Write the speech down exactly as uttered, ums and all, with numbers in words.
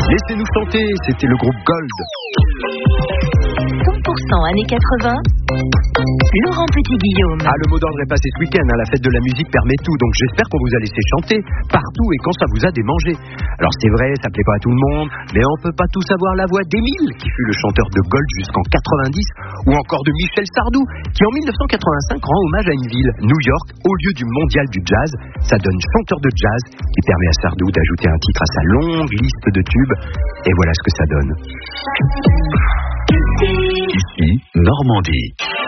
Laissez-nous chanter, c'était le groupe Gold. cent pour cent années quatre-vingts, Laurent Petit-Guillaume. Ah, le mot d'ordre est passé ce week-end, hein, la fête de la musique permet tout, donc j'espère qu'on vous a laissé chanter partout et quand ça vous a démangé. Alors c'est vrai, ça plaît pas à tout le monde, mais on peut pas tous avoir la voix d'Émile, qui fut le chanteur de Gold jusqu'en quatre-vingt-dix, ou encore de Michel Sardou, qui en mille neuf cent quatre-vingt-cinq rend hommage à une ville, New York, au lieu du mondial du jazz. Ça donne chanteur de jazz, qui permet à Sardou d'ajouter un titre à sa longue liste de tubes, et voilà ce que ça donne. Ici, Normandie.